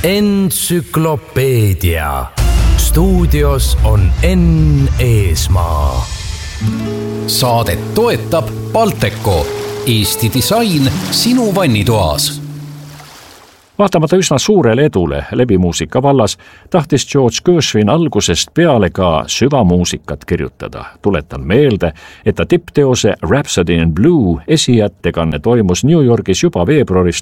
Entsüklopeedia. Stuudios on Enn Eesmaa. Saadet toetab Balteco, Eesti disain sinu vannitoas. Vaatamata üsna suurele edule lebimuusika vallas tahtis George Gershwin algusest peale ka süvamuusikat kirjutada. Tuletan meelde, et ta tippteose Rhapsody in Blue esiettekanne toimus New Yorgis juba veebruaris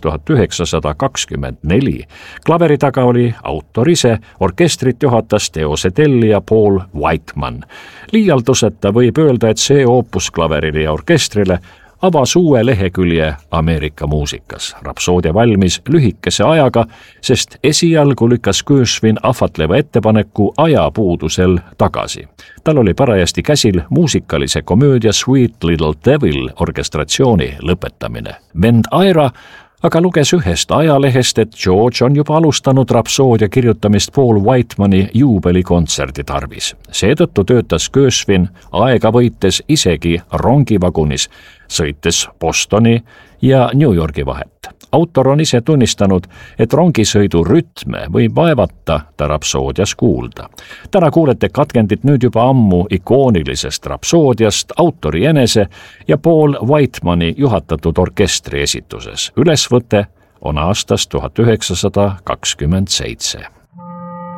1924. Klaveri taga oli autor ise, orkestrit juhatas teose tellija Paul Whiteman. Liialduseta võib öelda, et see oopus klaverile ja orkestrile avas uue lehekülje Ameerika muusikas. Rapsoodia valmis lühikese ajaga, sest esialgu lükkas Gershwin ahvatleva ettepaneku ajapuudusel tagasi. Tal oli parajasti käsil muusikalise komöödia Sweet Little Devil orkestratsiooni lõpetamine. Vend Ira aga luges ühest ajalehest, et George on juba alustanud rapsoodia kirjutamist Paul Whitemani juubelikontserdi tarvis. Seetõttu töötas Gershwin aega võites isegi rongivagunis, sõites Bostoni ja New Yorgi vahet. Autor on ise tunnistanud, et rongisõidu rütme võib vaevata ta rapsoodias kuulda. Täna kuulete katkendit nüüd juba ammu ikoonilisest rapsoodiast autori enese ja Paul Whitemani juhatatud orkestri esituses. Ülesvõte on aastast 1927.